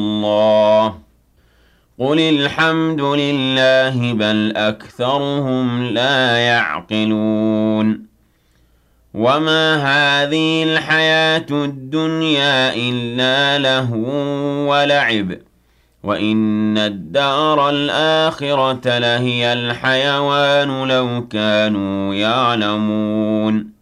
اللَّهِ قُلِ الْحَمْدُ لِلَّهِ بَلْ أَكْثَرُهُمْ لَا يَعْقِلُونَ وَمَا هَٰذِهِ الْحَيَاةُ الدُّنْيَا إِلَّا لَهْوٌ وَلَعِبٌ ۚ وَإِنَّ الدَّارَ الْآخِرَةَ لَهِيَ الْحَيَوَانُ لَوْ كَانُوا يَعْلَمُونَ